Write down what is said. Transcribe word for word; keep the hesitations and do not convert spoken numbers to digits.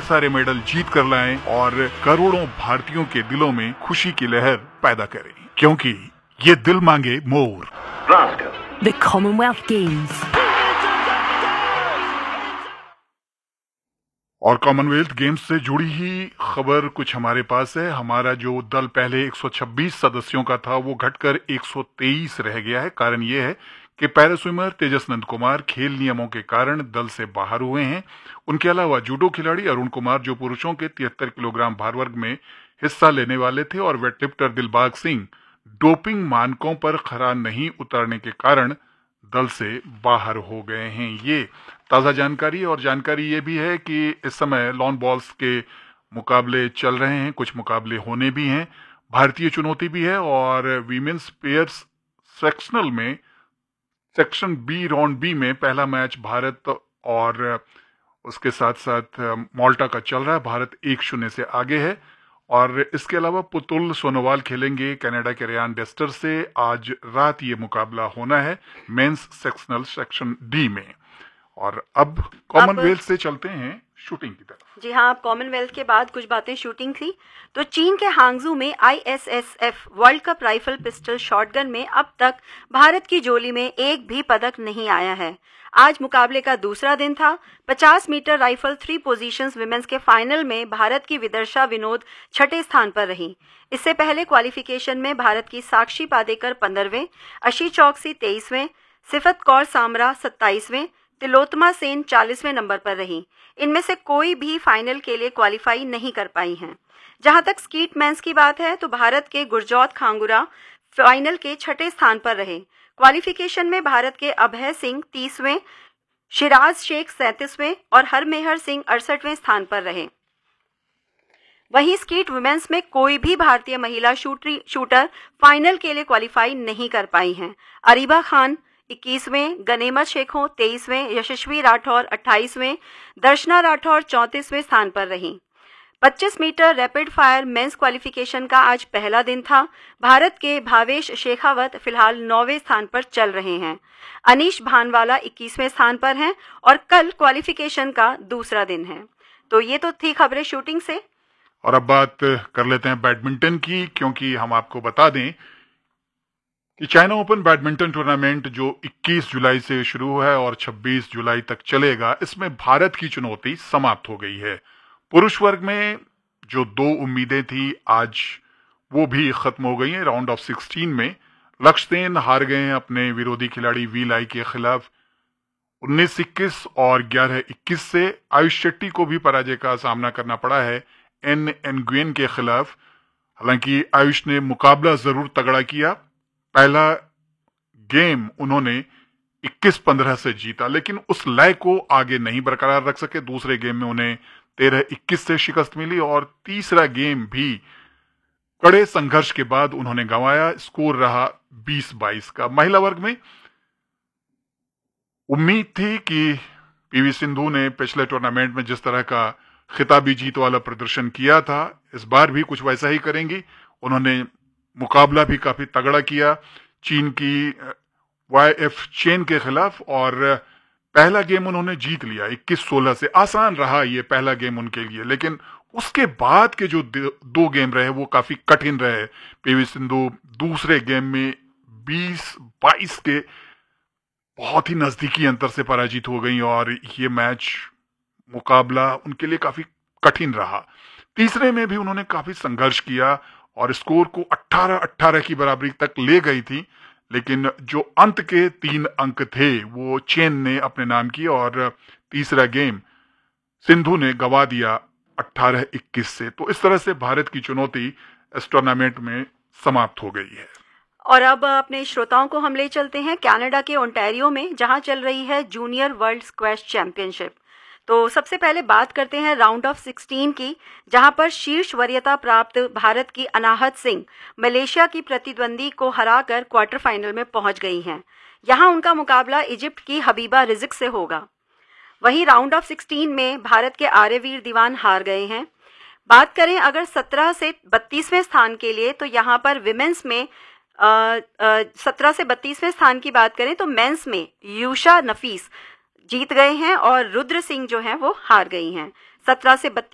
सारे मेडल जीत कर लाएं और करोड़ों भारतीयों के दिलों में खुशी की लहर पैदा करें, क्योंकि ये दिल मांगे मोर। The Commonwealth Games। और कॉमनवेल्थ गेम्स से जुड़ी ही खबर कुछ हमारे पास है। हमारा जो दल पहले एक सौ छब्बीस सदस्यों का था वो घटकर एक सौ तेईस रह गया है। कारण ये है कि पैरा स्विमर तेजस नंद कुमार खेल नियमों के कारण दल से बाहर हुए हैं। उनके अलावा जूडो खिलाड़ी अरुण कुमार जो पुरुषों के तिहत्तर किलोग्राम भार वर्ग में हिस्सा लेने वाले थे और वेटलिफ्टर दिलबाग सिंह डोपिंग मानकों पर खरा नहीं उतरने के कारण दल से बाहर हो गए हैं। ये ताज़ा जानकारी। और जानकारी ये भी है कि इस समय लॉन बॉल्स के मुकाबले चल रहे हैं, कुछ मुकाबले होने भी हैं, भारतीय चुनौती भी है। और वीमेंस पेयर्स सेक्शनल में सेक्शन बी राउंड बी में पहला मैच भारत और उसके साथ साथ माल्टा का चल रहा है। भारत एक शून्य से आगे है। और इसके अलावा पुतुल सोनोवाल खेलेंगे कनाडा के रेयान डेस्टर से। आज रात ये मुकाबला होना है मेंस सेक्शनल सेक्शन डी में। और अब कॉमनवेल्थ से चलते हैं शूटिंग की तरफ। जी हाँ, अब कॉमनवेल्थ के बाद कुछ बातें शूटिंग थी। तो चीन के हांगजू में I S S F world cup rifle pistol shotgun में अब तक भारत की झोली में एक भी पदक नहीं आया है। आज मुकाबले का दूसरा दिन था। पचास metre rifle three positions women's के फाइनल में भारत की विदर्शा विनोद छठे स्थान पर रही। इससे पहले क्वालिफिकेशन में भारत की साक्षी पादेकर पंद्रहवें, अशी चौकसी तेईसवें, सिफत कौर सामरा सत्ताईसवें, तिलोत्तमा सेन चालीसवें नंबर पर रही। इनमें से कोई भी फाइनल के लिए क्वालिफाई नहीं कर पाई हैं। जहां तक स्कीट मेंस की बात है तो भारत के गुरजौत खांगुरा फाइनल के छठे स्थान पर रहे। क्वालिफिकेशन में भारत के अभय सिंह तीसवें, शिराज शेख सैंतीसवें और हरमेहर सिंह अड़सठवें स्थान पर रहे। वहीं स्कीट वुमेन्स में कोई भी भारतीय महिला शूटरी शूटर फाइनल के लिए क्वालिफाई नहीं कर पाई हैं। अरीबा खान इक्कीसवें, गनेमत शेखों तेईसवें, यशस्वी राठौर अट्ठाईसवें, दर्शना राठौर चौंतीसवें स्थान पर रहीं। पच्चीस metre rapid fire mains qualification का आज पहला दिन था। भारत के भावेश शेखावत फिलहाल नौवें स्थान पर चल रहे हैं। अनीश भानवाला इक्कीसवें स्थान पर हैं और कल क्वालिफिकेशन का दूसरा दिन है। तो ये तो थी खबरें शूटिंग से। और अब बात कर लेते हैं बैडमिंटन की, क्योंकि हम आपको बता दें कि चाइना ओपन बैडमिंटन टूर्नामेंट जो इक्कीस जुलाई से शुरू हुआ है और छब्बीस जुलाई तक चलेगा, इसमें भारत की चुनौती समाप्त हो गई है। पुरुष वर्ग में जो दो उम्मीदें थी आज वो भी खत्म हो गई हैं। राउंड ऑफ सिक्सटीन में लक्ष्य सेन हार गए हैं अपने विरोधी खिलाड़ी वी लाई के खिलाफ उन्नीस इक्कीस और ग्यारह इक्कीस से। आयुष शेट्टी को भी पराजय का सामना करना पड़ा है एन एनगुएन के खिलाफ। हालांकि आयुष ने मुकाबला जरूर तगड़ा किया। पहला गेम उन्होंने इक्कीस पंद्रह से जीता, लेकिन उस लय को आगे नहीं बरकरार रख सके। दूसरे गेम में उन्हें तेरह इक्कीस से शिकस्त मिली और तीसरा गेम भी कड़े संघर्ष के बाद उन्होंने गंवाया। स्कोर रहा बीस बाईस का। महिला वर्ग में उम्मीद थी कि पीवी सिंधु ने पिछले टूर्नामेंट में जिस तरह का खिताबी जीत वाला प्रदर्शन किया था, इस बार भी कुछ वैसा ही करेंगी। उन्होंने मुकाबला भी काफी तगड़ा किया चीन की वाई एफ चेन के खिलाफ और पहला गेम उन्होंने जीत लिया इक्कीस सोलह से। आसान रहा ये पहला गेम उनके लिए, लेकिन उसके बाद के जो दो गेम रहे वो काफी कठिन रहे। पीवी सिंधु दूसरे गेम में बीस बाईस के बहुत ही नजदीकी अंतर से पराजित हो गई और ये मैच मुकाबला उनके लिए काफी कठिन रहा। तीसरे में भी उन्होंने काफी संघर्ष किया और स्कोर को अठारह अठारह की बराबरी तक ले गई थी, लेकिन जो अंत के तीन अंक थे वो चेन ने अपने नाम किए और तीसरा गेम सिंधु ने गवा दिया अठारह इक्कीस से। तो इस तरह से भारत की चुनौती इस टूर्नामेंट में समाप्त हो गई है। और अब अपने श्रोताओं को हम ले चलते हैं कनाडा के ओंटारियो में, जहां चल रही है जूनियर वर्ल्ड स्क्वैश चैंपियनशिप। तो सबसे पहले बात करते हैं राउंड ऑफ सिक्सटीन की, जहां पर शीर्ष वरीयता प्राप्त भारत की अनाहत सिंह मलेशिया की प्रतिद्वंदी को हराकर क्वार्टर फाइनल में पहुंच गई हैं। यहां उनका मुकाबला इजिप्ट की हबीबा रिजिक से होगा। वहीं राउंड ऑफ सिक्सटीन में भारत के आर्यवीर दीवान हार गए हैं। बात करें अगर सत्रह से बत्तीसवें स्थान के लिए, तो यहाँ पर विमेंस में सत्रह से बत्तीसवें स्थान की बात करें तो मेंस में यूशा नफीस जीत गए हैं और रुद्र सिंह जो हैं वो हार गई हैं। सत्रह से बत्तीस